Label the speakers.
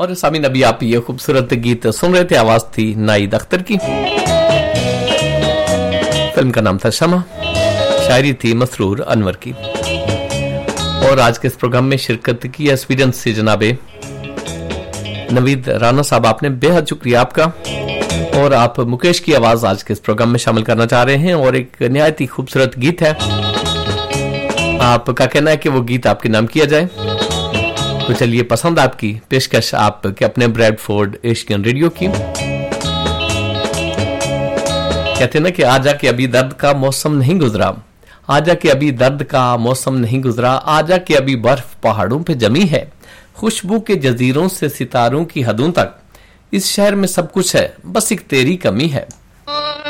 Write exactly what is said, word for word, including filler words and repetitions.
Speaker 1: और सामीन अभी आप ये खूबसूरत गीत सुन रहे थे, आवाज थी नाइद अख्तर की। फिल्म का नाम था शमा, शायरी थी मसरूर अनवर की। और आज के इस प्रोग्राम में शिरकत की एक्सपीरियंस से जनाबे नवीद राना साहब, आपने बेहद शुक्रिया आपका। और आप मुकेश की आवाज आज के इस प्रोग्राम में शामिल करना चाह रहे हैं और एक निहायत ही खूबसूरत गीत है, आपका कहना है कि वो गीत आपके नाम किया जाए। तो चलिए, पसंद आपकी पेशकश आपके अपने ब्रैडफोर्ड एशियन रेडियो की। कहते हैं ना कि आजा के अभी दर्द का मौसम नहीं गुजरा, आजा के अभी दर्द का मौसम नहीं गुजरा, आजा के अभी बर्फ पहाड़ों पे जमी है, खुशबू के जजीरों से सितारों की हदों तक, इस शहर में सब कुछ है, बस एक तेरी कमी है।